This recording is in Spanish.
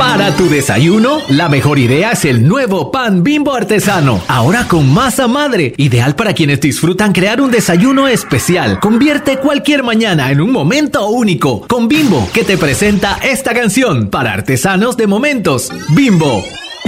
Para tu desayuno, la mejor idea es el nuevo pan Bimbo artesano. Ahora con masa madre, ideal para quienes disfrutan crear un desayuno especial. Convierte cualquier mañana en un momento único. Con Bimbo, que te presenta esta canción para artesanos de momentos. Bimbo.